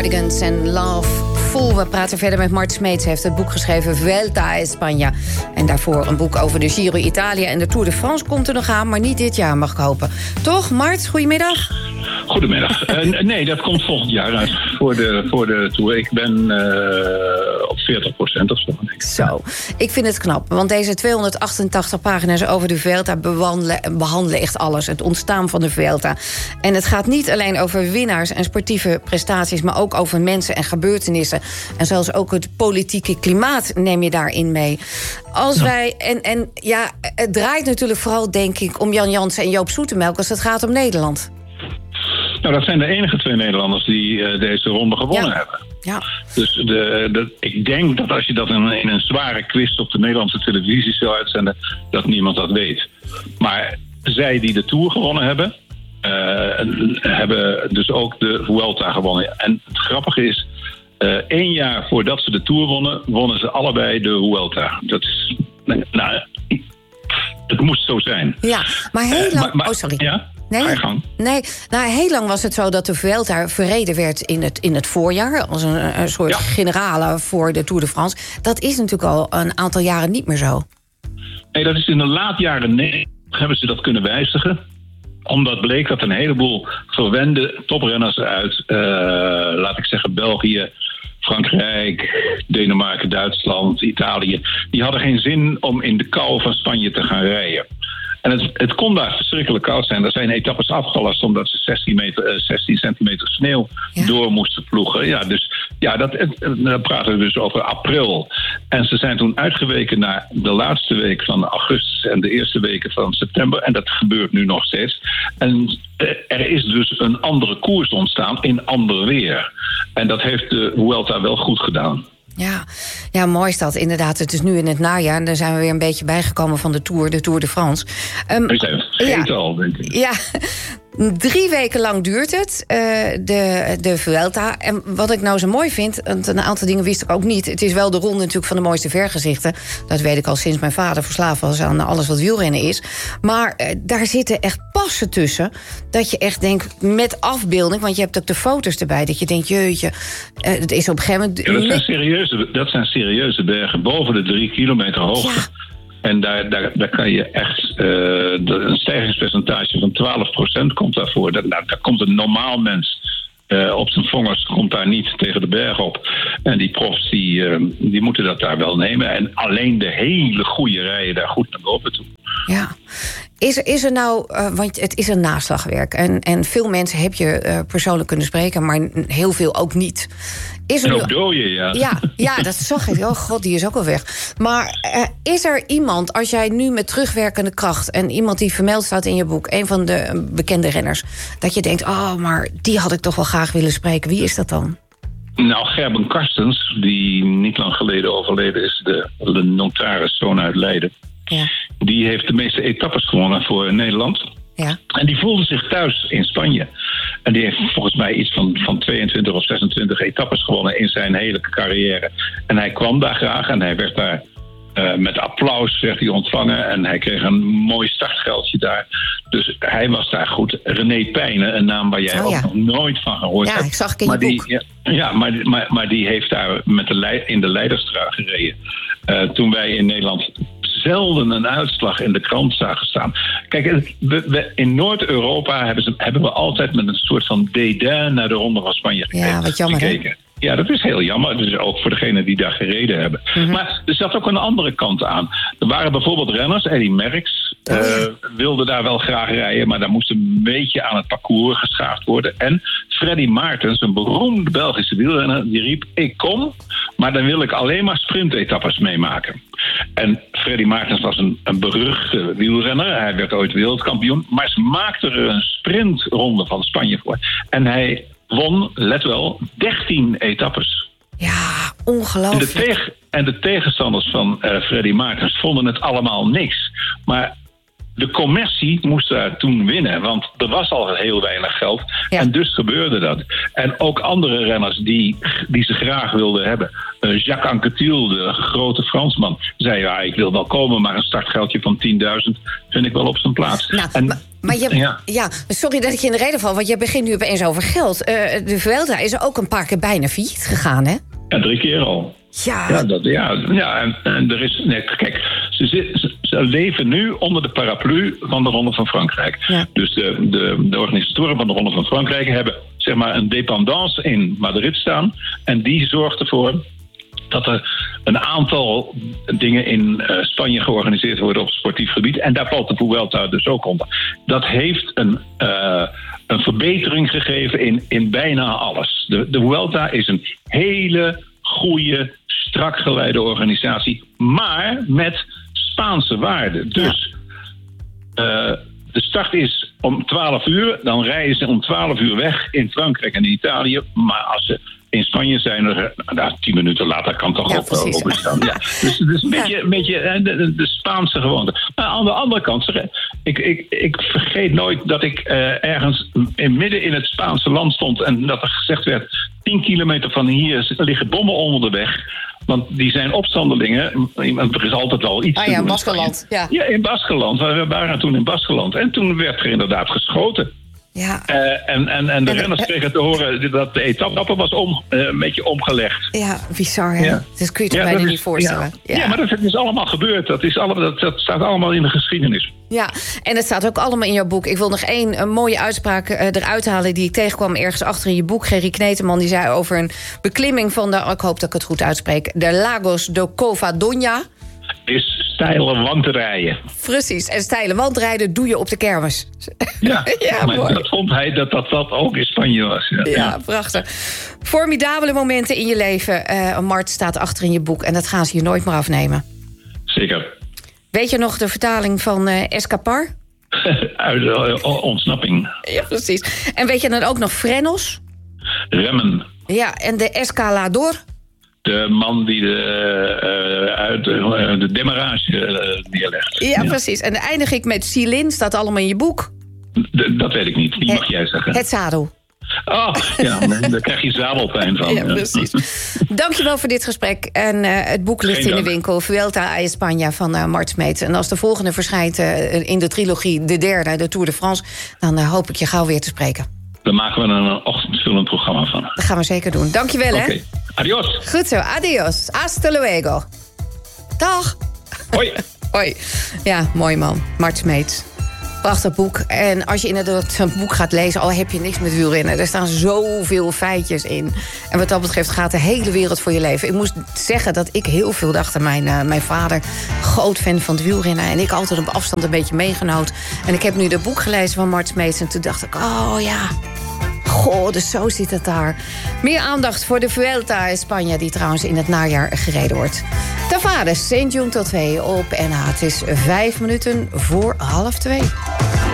Cardigans en Love Fool. We praten verder met Mart Smeets. Hij heeft het boek geschreven Vuelta a España. En daarvoor een boek over de Giro Italia en de Tour de France komt er nog aan, maar niet dit jaar, mag ik hopen. Toch, Mart? Goedemiddag. Goedemiddag. Nee, dat komt volgend jaar uit voor de Tour. Ik ben op 40% of zo. Zo, ik vind het knap. Want deze 288 pagina's over de Vuelta behandelen echt alles. Het ontstaan van de Vuelta. En het gaat niet alleen over winnaars en sportieve prestaties, maar ook over mensen en gebeurtenissen. En zelfs ook het politieke klimaat neem je daarin mee. Als wij, en ja, het draait natuurlijk vooral, denk ik, om Jan Jansen en Joop Zoetemelk als het gaat om Nederland. Nou, dat zijn de enige 2 Nederlanders die deze ronde gewonnen hebben. Ja. Dus ik denk dat als je dat in een zware quiz op de Nederlandse televisie zou uitzenden, dat niemand dat weet. Maar zij die de Tour gewonnen hebben dus ook de Vuelta gewonnen. En het grappige is, 1 jaar voordat ze de Tour wonnen ze allebei de Vuelta. Dat is, nou, het moest zo zijn. Ja, maar heel lang... sorry. Ja? Nee, nou, heel lang was het zo dat de Vuelta verreden werd in het voorjaar, als een soort generale voor de Tour de France. Dat is natuurlijk al een aantal jaren niet meer zo. Nee, dat is in de laat jaren 90 hebben ze dat kunnen wijzigen. Omdat bleek dat een heleboel verwende toprenners uit, laat ik zeggen, België, Frankrijk, Denemarken, Duitsland, Italië, die hadden geen zin om in de kou van Spanje te gaan rijden. En het kon daar verschrikkelijk koud zijn. Er zijn etappes afgelast omdat ze 16 centimeter sneeuw door moesten ploegen. Ja, dus dan praten we dus over april. En ze zijn toen uitgeweken naar de laatste week van augustus en de eerste weken van september. En dat gebeurt nu nog steeds. En er is dus een andere koers ontstaan in ander weer. En dat heeft de Vuelta wel goed gedaan. Ja, mooi is dat inderdaad. Het is nu in het najaar en daar zijn we weer een beetje bijgekomen van de Tour de France. We zijn vergeten al, denk ik. Ja, 3 weken lang duurt het, de Vuelta. En wat ik nou zo mooi vind, want een aantal dingen wist ik ook niet. Het is wel de ronde natuurlijk van de mooiste vergezichten. Dat weet ik al sinds mijn vader verslaafd was aan alles wat wielrennen is. Maar daar zitten echt passen tussen. Dat je echt denkt, met afbeelding, want je hebt ook de foto's erbij, dat je denkt, jeetje, het is op een gegeven moment... Ja, dat zijn serieuze bergen, boven de 3 kilometer hoogte. Ja. En daar kan je echt een stijgingspercentage van 12% komt daarvoor. Daar komt een normaal mens op zijn vongers, komt daar niet tegen de berg op. En die profs die moeten dat daar wel nemen. En alleen de hele goede rijden daar goed naar boven toe. Ja. Is er nou, want het is een naslagwerk. En veel mensen heb je persoonlijk kunnen spreken, maar heel veel ook niet. En ook dooien, Ja, dat zag ik. Oh god, die is ook al weg. Maar is er iemand, als jij nu met terugwerkende kracht, en iemand die vermeld staat in je boek, een van de bekende renners, dat je denkt, maar die had ik toch wel graag willen spreken. Wie is dat dan? Nou, Gerben Karstens, die niet lang geleden overleden is, de notariszoon uit Leiden. Ja. Die heeft de meeste etappes gewonnen voor Nederland. Ja. En die voelde zich thuis in Spanje. En die heeft volgens mij iets van 22 of 26 etappes gewonnen in zijn hele carrière. En hij kwam daar graag en hij werd daar met applaus werd hij ontvangen. En hij kreeg een mooi startgeldje daar. Dus hij was daar goed. René Pijnen, een naam waar jij ook nog nooit van gehoord hebt. Ja, ik zag ik in je boek. Maar die heeft daar in de Leiderstraat gereden. Toen wij in Nederland zelden een uitslag in de krant zagen staan. Kijk, in Noord-Europa hebben we altijd met een soort van dédain naar de Ronde van Spanje gekeken. Ja, wat jammer, hè? Ja, dat is heel jammer. Dus ook voor degenen die daar gereden hebben. Mm-hmm. Maar er zat ook een andere kant aan. Er waren bijvoorbeeld renners, Eddy Merckx, wilde daar wel graag rijden, maar daar moest een beetje aan het parcours geschaafd worden. En Freddy Maartens, een beroemde Belgische wielrenner, die riep, ik kom, maar dan wil ik alleen maar sprintetappes meemaken. En Freddy Maartens was een beruchte wielrenner. Hij werd ooit wereldkampioen, maar ze maakten er een sprintronde van Spanje voor. En hij won, let wel, 13 etappes. Ja, ongelooflijk. En de tegenstanders van Freddy Maartens vonden het allemaal niks. Maar de commercie moest daar toen winnen, want er was al heel weinig geld. Ja. En dus gebeurde dat. En ook andere renners die ze graag wilden hebben. Jacques Anquetil, de grote Fransman, zei ja, ik wil wel komen, maar een startgeldje van 10.000 vind ik wel op zijn plaats. Nou, maar sorry dat ik je in de reden val, want je begint nu opeens over geld. De Vuelta is ook een paar keer bijna failliet gegaan, hè? Ja, 3 keer al. En er is. Nee, kijk, ze leven nu onder de paraplu van de Ronde van Frankrijk. Ja. Dus de organisatoren van de Ronde van Frankrijk hebben zeg maar een dépendance in Madrid staan. En die zorgt ervoor dat er een aantal dingen in Spanje georganiseerd worden op sportief gebied. En daar valt de Vuelta dus ook onder. Dat heeft een verbetering gegeven in bijna alles. De Vuelta is een hele goede, strak geleide organisatie, maar met Spaanse waarden. Dus de start is om 12 uur, dan rijden ze om 12 uur weg in Frankrijk en in Italië. Maar als ze in Spanje zijn, 10 minuten later kan toch ook opstaan. Ja. Dus het is een beetje de Spaanse gewoonte. Maar aan de andere kant, ik vergeet nooit dat ik ergens midden in het Spaanse land stond en dat er gezegd werd, 10 kilometer van hier liggen bommen onder de weg. Want die zijn opstandelingen. Er is altijd wel iets te doen. In Baskeland. Ja, in Baskeland. We waren toen in Baskeland. En toen werd er inderdaad geschoten. Ja. En de renners kregen te horen dat de etappe was een beetje omgelegd. Ja, bizar hè? Ja. Dat kun je toch bijna niet voorstellen. Ja, maar dat is allemaal gebeurd. Dat staat allemaal in de geschiedenis. Ja, en het staat ook allemaal in jouw boek. Ik wil nog één mooie uitspraak eruit halen die ik tegenkwam ergens achter in je boek. Gerry Kneteman die zei over een beklimming van de, ik hoop dat ik het goed uitspreek, de Lagos do Covadonga. Is steile wandrijden. Precies, en steile wandrijden doe je op de kermis. Ja, maar mooi. Dat vond hij dat ook in Spanje was. Ja, prachtig. Formidabele momenten in je leven. Mart staat achter in je boek en dat gaan ze je nooit meer afnemen. Zeker. Weet je nog de vertaling van escapar? Uit ontsnapping. Ja, precies. En weet je dan ook nog frenos? Remmen. Ja, en de escalador? De man die de demarrage neerlegt. Ja, precies. En dan eindig ik met Silin, staat allemaal in je boek. Dat weet ik niet. Die mag jij zeggen. Het zadel. Oh, ja, daar krijg je zadelpijn van. Ja, precies. Dankjewel voor dit gesprek. En het boek ligt in de winkel. Vuelta a España van Mart Smeets. En als de volgende verschijnt in de trilogie, de derde, de Tour de France, dan hoop ik je gauw weer te spreken. Dan maken we een ochtendvullend programma van. Dat gaan we zeker doen. Dankjewel, hè. Okay. Adios. Goed zo, adios. Hasta luego. Dag. Hoi. Hoi. Ja, mooi man. Mart Smeets. Prachtig boek. En als je inderdaad zo'n boek gaat lezen, al heb je niks met wielrennen. Er staan zoveel feitjes in. En wat dat betreft gaat de hele wereld voor je leven. Ik moest zeggen dat ik heel veel dacht aan mijn vader. Groot fan van het wielrennen. En ik altijd op afstand een beetje meegenoot. En ik heb nu dat boek gelezen van Mart Smeets. En toen dacht ik, oh ja, goh, dus zo zit het daar. Meer aandacht voor de Vuelta in Spanje, die trouwens in het najaar gereden wordt. Tavares, St. John tot 2 op NH. Het is 5 minuten voor 1:30.